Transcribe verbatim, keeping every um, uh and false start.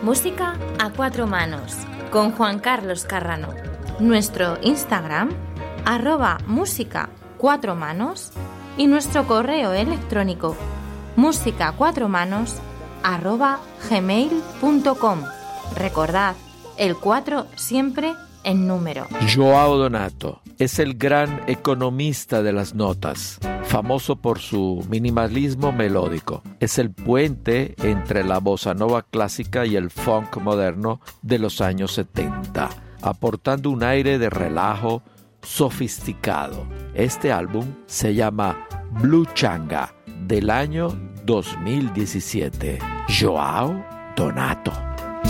Música a cuatro manos con Juan Carlos Carrano. Nuestro Instagram, arroba música cuatro manos, y nuestro correo electrónico música cuatro manos arroba gmail punto com. Recordad, el cuatro siempre en número. Joao Donato es el gran economista de las notas, famoso por su minimalismo melódico. Es el puente entre la bossa nova clásica y el funk moderno de los años setenta, aportando un aire de relajo sofisticado. Este álbum se llama Blue Changa, del año dos mil diecisiete. Joao Donato.